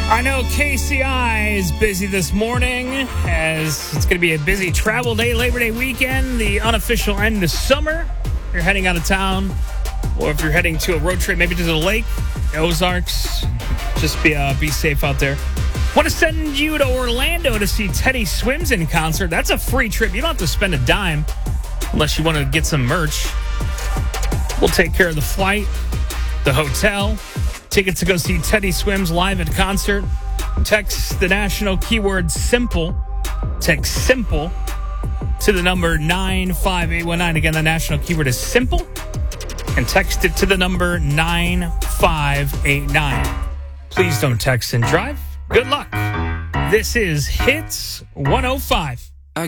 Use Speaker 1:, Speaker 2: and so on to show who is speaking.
Speaker 1: I know KCI is busy this morning as it's going to be a busy travel day, Labor Day weekend, the unofficial end of summer. If you're heading out of town, or if you're heading to a road trip, maybe to the lake, Ozarks, just be safe out there. Want to send you to Orlando to see Teddy Swims in concert. That's a free trip. You don't have to spend a dime unless you want to get some merch. We'll take care of the flight, the hotel, tickets to go see Teddy Swims live at concert. Text the national keyword SIMPLE. Text SIMPLE to the number 95819. Again, the national keyword is SIMPLE. And text it to the number 9589. Please don't text and drive. Good luck. This is Hits 105.